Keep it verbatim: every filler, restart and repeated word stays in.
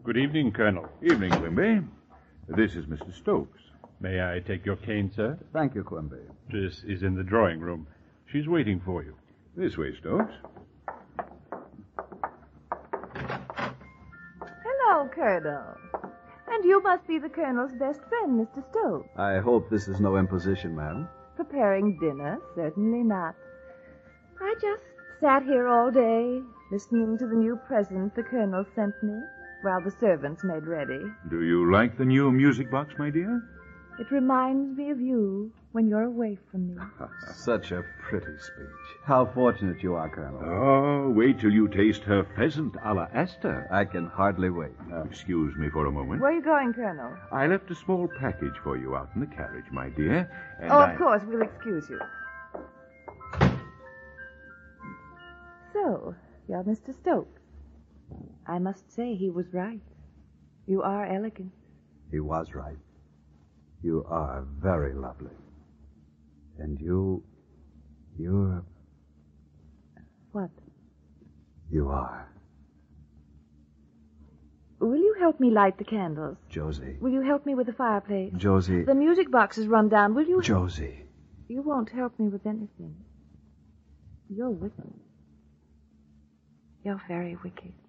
Good evening, Colonel. Evening, Quimby. This is Mister Stokes. May I take your cane, sir? Thank you, Quimby. This is in the drawing room. She's waiting for you. This way, Stokes. Hello, Colonel. And you must be the Colonel's best friend, Mister Stokes. I hope this is no imposition, madam. Preparing dinner? Certainly not. I just sat here all day, listening to the new present the Colonel sent me, while the servants made ready. Do you like the new music box, my dear? It reminds me of you when you're away from me. Such a pretty speech. How fortunate you are, Colonel. Oh, wait till you taste her pheasant a la Esther. I can hardly wait. Uh, excuse me for a moment. Where are you going, Colonel? I left a small package for you out in the carriage, my dear. And oh, I... of course. We'll excuse you. So, you're Mister Stokes. I must say he was right. You are elegant. He was right. You are very lovely. And you... you're... What? You are. Will you help me light the candles? Josie. Will you help me with the fireplace? Josie. The music box is run down. Will you... Josie. You won't help me with anything. You're wicked. You're very wicked.